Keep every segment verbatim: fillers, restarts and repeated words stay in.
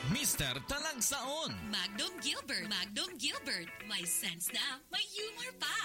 Mister Talagsaon. Magnum Gilbert. Magnum Gilbert. May sense na, may humor pa.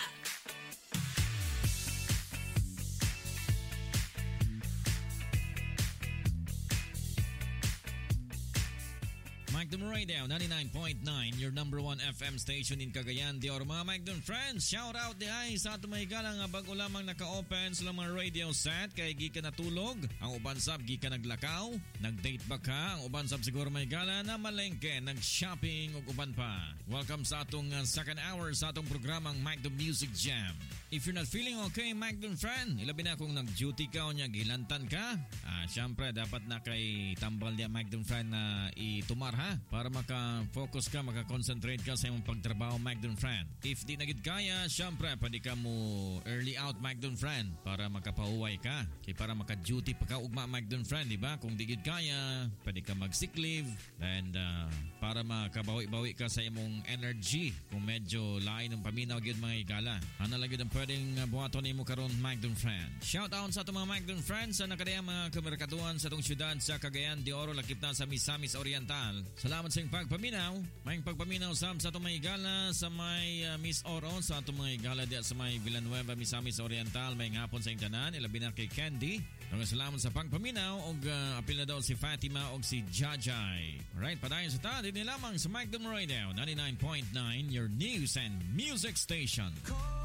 Magnum Radio ninety-nine point nine, your number one F M station in Cagayan de Oro. Mga Magnum friends, shout out di ay sa ato may galang nga bago lamang naka-open sa mga radio set kay gika natulog. Ang uban sab gika naglakaw, nag-date ba ka? Ang uban sab siguro may gala na malengke, nag-shopping ug uban pa. Welcome sa atong uh, second hour sa atong programang Magnum Music Jam. If you're not feeling okay, Magnum friend, ilabi na kung nag-duty ka o niya gilantan ka, ah, syempre dapat na kay tambal niya Magnum friend na itumar ha, para maka-focus ka, maka-concentrate ka sa iyong pagtrabaho Magnum friend. If di nagid kaya, syempre pwede ka mo early out Magnum friend para makapahuway ka, kay para maka-duty pa ka ugma Magnum friend, di ba? Kung di gid kaya, pwede ka mag-sick leave and uh, para makabawi-bawi ka sa imong energy kung medyo lain ng paminaw gyud mga igala. Ano lang gyud ang pwedeng uh, buhaton nimo karon Magnum friend. Shout out sa atong mga Magnum friends sa nakadayang mga kamerkaduhan sa atong syudad sa Cagayan de Oro, lakip na sa Misamis Oriental. Salamat sa iyong pagpaminaw. May pagpaminaw sam sa atong mga igala sa may uh, Miss Oro, sa atong mga igala diya sa may Villanueva, Misamis Oriental. May hapon sa iyong tanan, ilabi na kay Candy. Mga salamat sa pagpaminaw og uh, apil na daw si Fatima og si Jajay. Alright, padayon sa ta, din lamang sa Magnum Radio ninety-nine point nine, your news and music station.